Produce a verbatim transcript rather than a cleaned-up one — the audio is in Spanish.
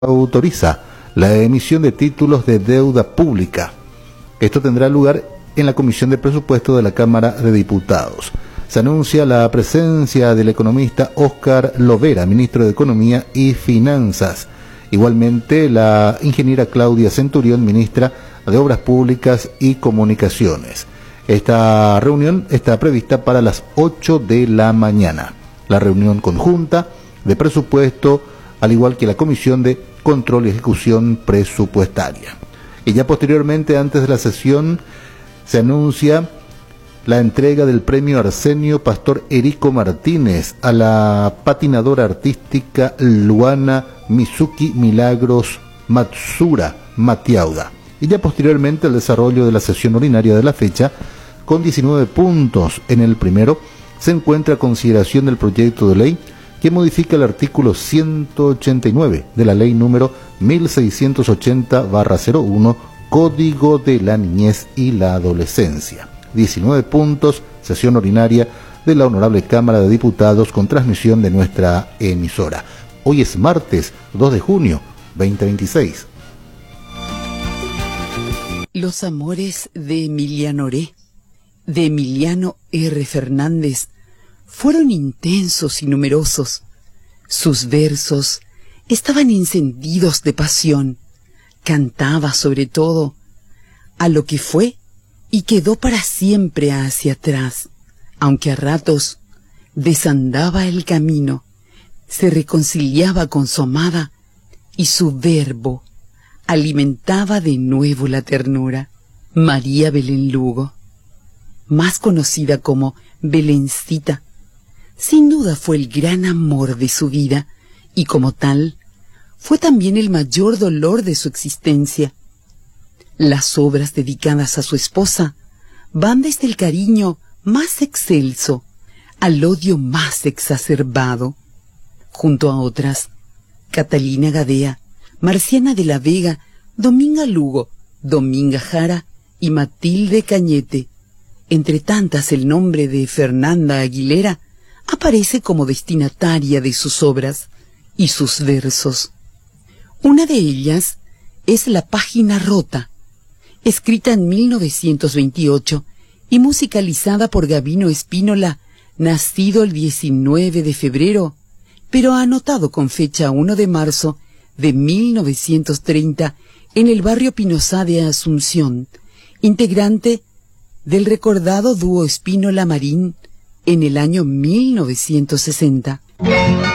autoriza la emisión de títulos de deuda pública. Esto tendrá lugar en la Comisión de Presupuesto de la Cámara de Diputados. Se anuncia la presencia del economista Óscar Lovera, ministro de Economía y Finanzas. Igualmente, la ingeniera Claudia Centurión, ministra de Obras Públicas y Comunicaciones. Esta reunión está prevista para las ocho de la mañana. La reunión conjunta de presupuesto, al igual que la Comisión de Control y Ejecución Presupuestaria. Y ya posteriormente, antes de la sesión, se anuncia la entrega del premio Arsenio Pastor Erico Martínez a la patinadora artística Luana Mizuki Milagros Matsura Matiauda. Y ya posteriormente el desarrollo de la sesión ordinaria de la fecha, con diecinueve puntos. En el primero se encuentra consideración del proyecto de ley que modifica el artículo ciento ochenta y nueve de la ley número mil seiscientos ochenta barra cero uno, Código de la Niñez y la Adolescencia. diecinueve puntos, sesión ordinaria de la Honorable Cámara de Diputados con transmisión de nuestra emisora. Hoy es martes dos de junio veinte veintiséis. Los amores de Emiliano Oré, de Emiliano R. Fernández, fueron intensos y numerosos. Sus versos estaban encendidos de pasión. Cantaba sobre todo a lo que fue y quedó para siempre hacia atrás, aunque a ratos desandaba el camino, se reconciliaba con su amada y su verbo alimentaba de nuevo la ternura. María Belén Lugo, más conocida como Belencita, sin duda fue el gran amor de su vida y como tal fue también el mayor dolor de su existencia. Las obras dedicadas a su esposa van desde el cariño más excelso al odio más exacerbado. Junto a otras, Catalina Gadea, Marciana de la Vega, Dominga Lugo, Dominga Jara y Matilde Cañete. Entre tantas, el nombre de Fernanda Aguilera aparece como destinataria de sus obras y sus versos. Una de ellas es La Página Rota, escrita en mil novecientos veintiocho y musicalizada por Gabino Espínola, nacido el diecinueve de febrero, pero anotado con fecha uno de marzo de mil novecientos treinta en el barrio Pinosá de Asunción, integrante del recordado dúo Espínola Marín en el año mil novecientos sesenta.